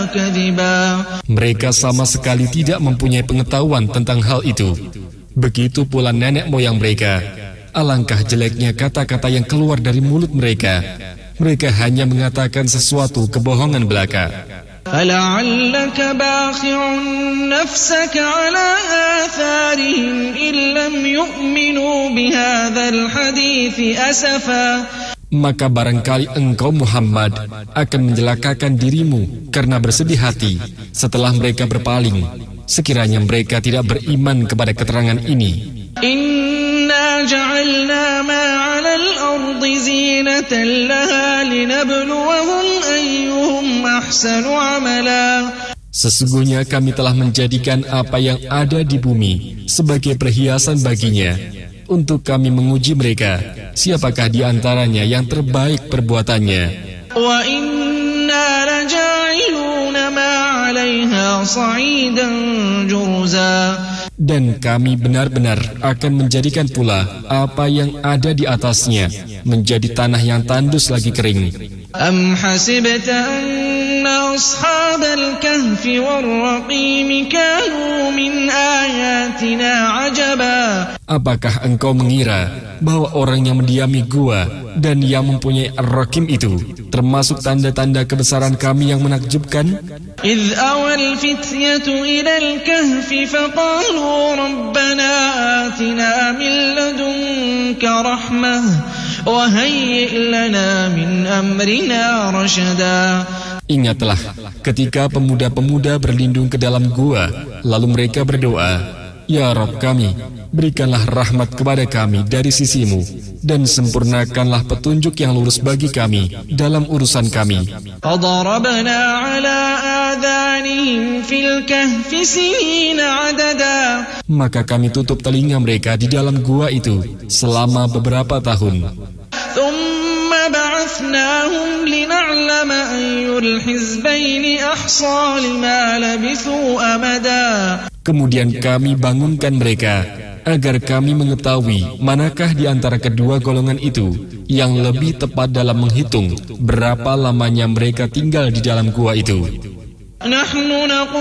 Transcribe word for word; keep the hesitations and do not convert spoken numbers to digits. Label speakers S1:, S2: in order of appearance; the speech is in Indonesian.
S1: Mereka sama sekali tidak mempunyai pengetahuan tentang hal itu. Begitu pula nenek moyang mereka. Alangkah jeleknya kata-kata yang keluar dari mulut mereka. Mereka hanya mengatakan sesuatu kebohongan belaka.
S2: فَلَعَلَّكَ بَاخِعٌ نَفْسَكَ عَلَى آثَارِهِمْ إِن لَّمْ يُؤْمِنُوا بِهَذَا الْحَدِيثِ أَسَفًا.
S1: Maka barangkali engkau Muhammad akan menjelakakan dirimu karena bersedih hati setelah mereka berpaling, sekiranya mereka tidak beriman kepada keterangan ini.
S2: Inna ja'alna ma 'alal ardi zinatan laha linabluwahum ayyuhum ahsanu 'amala.
S1: Sesungguhnya kami telah menjadikan apa yang ada di bumi sebagai perhiasan baginya, untuk kami menguji mereka, siapakah di antaranya yang terbaik perbuatannya.
S2: Wa inna laja'iluna ma 'alaiha sa'idan jurza.
S1: Dan kami benar-benar akan menjadikan pula apa yang ada di atasnya menjadi tanah yang tandus lagi kering.
S2: Am hasibta anna ashabal kahfi war-raqim kanu min ayatina ajaba.
S1: Apakah engkau mengira bahwa orang yang mendiami gua dan yang mempunyai ar-raqim itu termasuk tanda-tanda kebesaran kami yang menakjubkan?
S2: إذ أوى الفتية إلى الكهف فقالوا ربنا آتنا من لدنك رحمة وهيئ لنا من أمرنا رشدا.
S1: Ingatlah ketika pemuda-pemuda berlindung ke dalam gua, lalu mereka berdoa, Ya Rabb kami, berikanlah rahmat kepada kami dari sisimu, dan sempurnakanlah petunjuk yang lurus bagi kami dalam urusan kami.
S2: فَضَرَبْنَا عَلَى آذَانِهِمْ فِي الْكَهْفِ سِنِينَ عَدَدًا. Maka kami tutup telinga mereka di dalam gua itu selama beberapa tahun. ثُمَّ بَعَثْنَاهُمْ لِنَعْلَمَ أَيُّ الْحِزْبَيْنِ أَحْصَىٰ لِمَا لَبِثُوا أَمَدًا. Kemudian kami bangunkan mereka agar kami mengetahui manakah di antara kedua golongan itu yang lebih tepat dalam menghitung berapa lamanya mereka tinggal di dalam gua itu.